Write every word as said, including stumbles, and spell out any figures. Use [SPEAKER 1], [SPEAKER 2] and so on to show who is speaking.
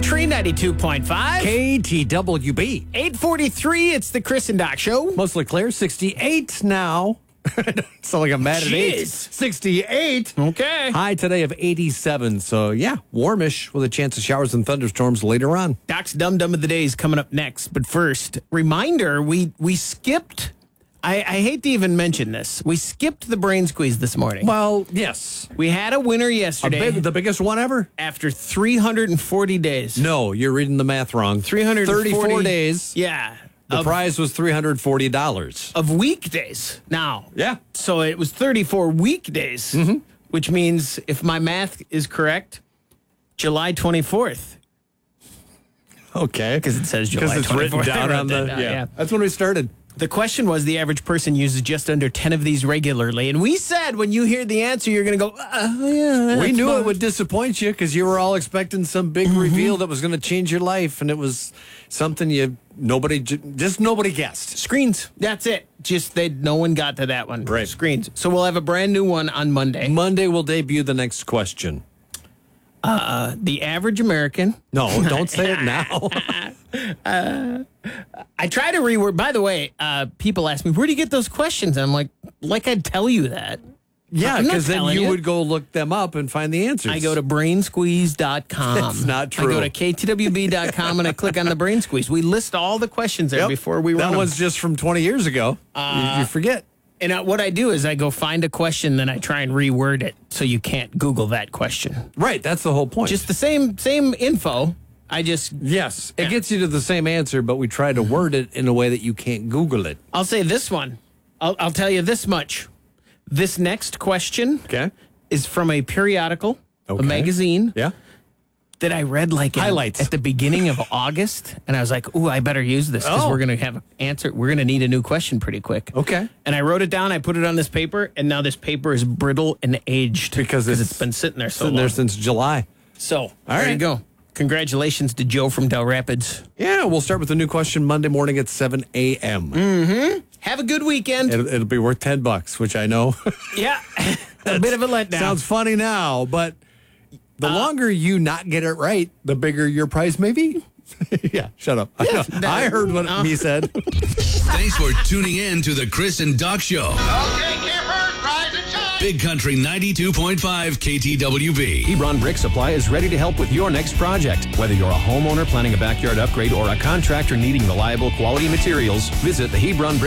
[SPEAKER 1] Country ninety-two point five.
[SPEAKER 2] K T W B.
[SPEAKER 1] eight forty-three, it's the Chris and Doc Show.
[SPEAKER 2] Mostly clear, sixty-eight now. Sound like I'm mad at eight.
[SPEAKER 1] Jeez.
[SPEAKER 2] sixty-eight.
[SPEAKER 1] Okay.
[SPEAKER 2] High today of eighty-seven. So, yeah, warmish with a chance of showers and thunderstorms later on.
[SPEAKER 1] Doc's Dum Dum of the Day is coming up next. But first, reminder, we, we skipped, I, I hate to even mention this, we skipped the brain squeeze this morning.
[SPEAKER 2] Well, yes.
[SPEAKER 1] We had a winner
[SPEAKER 2] A
[SPEAKER 1] yesterday
[SPEAKER 2] big, the biggest one ever?
[SPEAKER 1] after three hundred forty days.
[SPEAKER 2] No, you're reading the math wrong.
[SPEAKER 1] three hundred forty
[SPEAKER 2] thirty-four days.
[SPEAKER 1] Yeah.
[SPEAKER 2] The
[SPEAKER 1] of,
[SPEAKER 2] prize was three hundred forty dollars.
[SPEAKER 1] of weekdays. Now.
[SPEAKER 2] Yeah.
[SPEAKER 1] So it was thirty-four weekdays,
[SPEAKER 2] Mm-hmm.
[SPEAKER 1] which means, if my math is correct, July twenty-fourth.
[SPEAKER 2] Okay.
[SPEAKER 1] Because it says July
[SPEAKER 2] Because it's written
[SPEAKER 1] twenty-fourth. I
[SPEAKER 2] down
[SPEAKER 1] wrote
[SPEAKER 2] on
[SPEAKER 1] that
[SPEAKER 2] the.
[SPEAKER 1] down,
[SPEAKER 2] Yeah.
[SPEAKER 1] yeah.
[SPEAKER 2] That's when we started.
[SPEAKER 1] The question was, the average person uses just under ten of these regularly. And we said, when you hear the answer, you're going to go, uh, yeah.
[SPEAKER 2] We
[SPEAKER 1] that's
[SPEAKER 2] knew
[SPEAKER 1] fine.
[SPEAKER 2] it would disappoint you because you were all expecting some big
[SPEAKER 1] Mm-hmm.
[SPEAKER 2] reveal that was going to change your life, and it was something you nobody j- just nobody guessed.
[SPEAKER 1] Screens. That's it. Just they no one got to that one.
[SPEAKER 2] Right.
[SPEAKER 1] Screens. So we'll have a brand new one on Monday.
[SPEAKER 2] Monday we'll debut the next question.
[SPEAKER 1] Uh, the average American.
[SPEAKER 2] No, don't say it now.
[SPEAKER 1] I try to reword. By the way, uh, people ask me, where do you get those questions? And I'm like, like I'd tell you that.
[SPEAKER 2] Yeah,
[SPEAKER 1] I'm not
[SPEAKER 2] because then
[SPEAKER 1] telling
[SPEAKER 2] you
[SPEAKER 1] you.
[SPEAKER 2] would go look them up and find the answers.
[SPEAKER 1] I go to brain squeeze dot com.
[SPEAKER 2] That's not true.
[SPEAKER 1] I go to K T W B dot com and I click on the Brain Squeeze. We list all the questions there
[SPEAKER 2] Yep.
[SPEAKER 1] before we run
[SPEAKER 2] That
[SPEAKER 1] them.
[SPEAKER 2] was just from twenty years ago. you, you forget.
[SPEAKER 1] And uh, what I do is I go find a question, then I try and reword it so you can't Google that question.
[SPEAKER 2] Right, that's the whole point.
[SPEAKER 1] Just the same same info. I just
[SPEAKER 2] yes, it
[SPEAKER 1] Yeah.
[SPEAKER 2] gets you to the same answer, but we try to word it in a way that you can't Google it.
[SPEAKER 1] I'll say this one. I'll, I'll tell you this much. This next question
[SPEAKER 2] Okay.
[SPEAKER 1] is from a periodical,
[SPEAKER 2] Okay.
[SPEAKER 1] a magazine
[SPEAKER 2] Yeah.
[SPEAKER 1] that I read like in-
[SPEAKER 2] Highlights.
[SPEAKER 1] at the beginning of August, and I was like, "Ooh, I better use this because
[SPEAKER 2] Oh.
[SPEAKER 1] we're going to have an answer. We're going to need a new question pretty quick."
[SPEAKER 2] Okay.
[SPEAKER 1] And I wrote it down. I put it on this paper, and now this paper is brittle and aged
[SPEAKER 2] Because
[SPEAKER 1] it's,
[SPEAKER 2] it's
[SPEAKER 1] been sitting there so
[SPEAKER 2] Sitting
[SPEAKER 1] long.
[SPEAKER 2] there since July.
[SPEAKER 1] So there
[SPEAKER 2] right.
[SPEAKER 1] you go. Congratulations to Joe from Del Rapids.
[SPEAKER 2] Yeah, we'll start with the new question Monday morning at seven a.m.
[SPEAKER 1] Mm. Have a good weekend.
[SPEAKER 2] It'll, it'll be worth ten bucks, which I know
[SPEAKER 1] Yeah, a bit of a letdown.
[SPEAKER 2] sounds funny now, but
[SPEAKER 1] Uh,
[SPEAKER 2] the longer you not get it right, the bigger your prize may be. Yeah, shut up. I, know.
[SPEAKER 1] that-
[SPEAKER 2] I heard what
[SPEAKER 1] uh.
[SPEAKER 2] me said.
[SPEAKER 3] Thanks for tuning in to the Chris and Doc Show.
[SPEAKER 4] Okay, campers, rise and shine.
[SPEAKER 3] Big Country ninety-two point five K T W B.
[SPEAKER 5] Hebron Brick Supply is ready to help with your next project. Whether you're a homeowner planning a backyard upgrade or a contractor needing reliable quality materials, visit the Hebron Brick